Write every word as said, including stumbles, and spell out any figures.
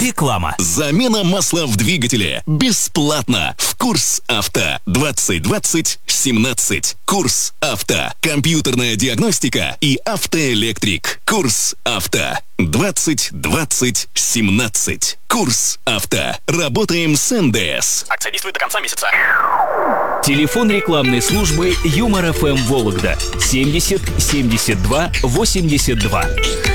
Реклама. Замена масла в двигателе бесплатно в Курс Авто. двадцать двадцать семнадцать. Курс Авто. Компьютерная диагностика и автоэлектрик. Курс Авто. двадцать двадцать семнадцать. Курс Авто. Работаем с эн дэ эс. Акция действует до конца месяца. Телефон рекламной службы Юмор эф эм Вологда семьдесят семьдесят два восемьдесят два.